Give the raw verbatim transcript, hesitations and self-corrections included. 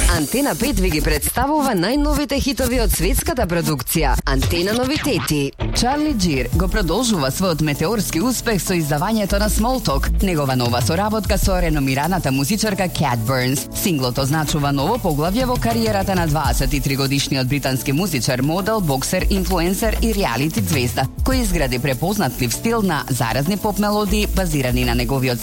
Антена пет ви ги представува најновите хитови од светската продукција Антена новитети. Чарли Джир го продолжува својот метеорски успех со издавањето на Small Talk, негова нова соработка со реномираната музичарка Cat Burns. Синглот означува ново поглавје во кариерата на дваесет и три годишниот британски музичар, модел, боксер, инфлуенсер и реалити звезда, кој изгради препознатлив стил на заразни поп мелодии базирани на неговиот